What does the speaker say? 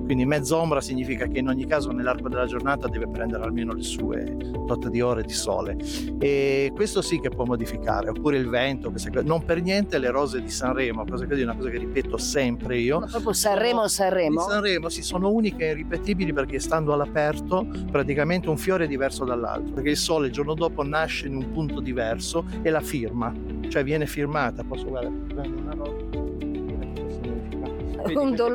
quindi mezz'ombra significa che in ogni caso nell'arco della giornata deve prendere almeno le sue tot di ore di sole, e questo sì che può modificare. Oppure il vento, non per niente le rose di Sanremo, cosa così, una cosa che ripeto sempre io. Ma proprio Sanremo? Di Sanremo sì, sono uniche e irripetibili perché stando all'aperto praticamente un fiore è diverso dall'altro, perché il sole il giorno dopo nasce in un punto diverso e la firma, cioè viene firmata. Posso, guarda, prendo una rosa, significa. Un dolore